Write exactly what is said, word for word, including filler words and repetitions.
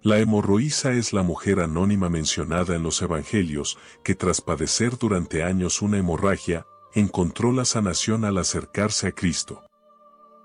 La hemorroísa es la mujer anónima mencionada en los evangelios que tras padecer durante años una hemorragia, encontró la sanación al acercarse a Cristo.